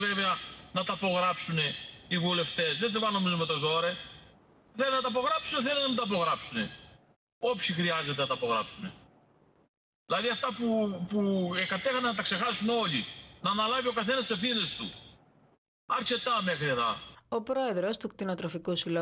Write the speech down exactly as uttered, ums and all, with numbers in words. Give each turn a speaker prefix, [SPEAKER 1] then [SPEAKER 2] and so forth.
[SPEAKER 1] βέβαια να τα απογράψουν οι βουλευτές. Δεν τσεβά νομίζω με το ζόρε. Θέλουν να τα απογράψουν, θέλουν να μην τα απογράψουν. Όποιοι χρειάζεται να τα απογράψουν. Δηλαδή αυτά που, που κατέχανε να τα ξεχάσουν όλοι. Να αναλάβει ο καθένας τις ευθύνες του. Αρκετά μέχρι εδώ.
[SPEAKER 2] Ο πρόεδρος του Κτηνοτροφικού Συλλόγου